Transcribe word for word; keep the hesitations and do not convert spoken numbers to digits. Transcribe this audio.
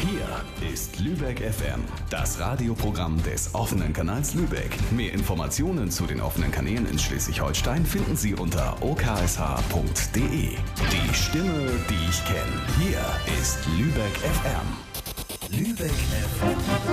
Hier ist Lübeck F M, das Radioprogramm des offenen Kanals Lübeck. Mehr Informationen zu den offenen Kanälen in Schleswig-Holstein finden Sie unter o k s h punkt d e. Die Stimme, die ich kenne. Hier ist Lübeck F M. Lübeck F M.